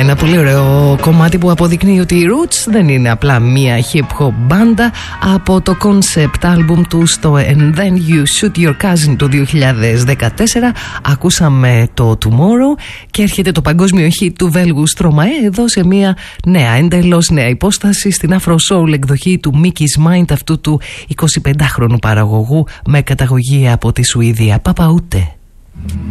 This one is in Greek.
Ένα πολύ ωραίο κομμάτι που αποδεικνύει ότι οι Roots δεν είναι απλά μία hip-hop μπάντα. Από το concept album του στο And Then You Shoot Your Cousin του 2014 ακούσαμε το Tomorrow και έρχεται το παγκόσμιο hit του Βέλγου Stromae εδώ σε μία νέα, εντελώς νέα υπόσταση στην Afro Soul εκδοχή του Mickey's Mind, αυτού του 25χρονου παραγωγού με καταγωγή από τη Σουηδία. Παπαούτε.